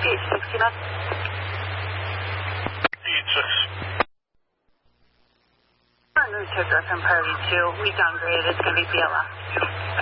PH69. PH6. Took us on priority 2. We downgraded. It's going to be BLS.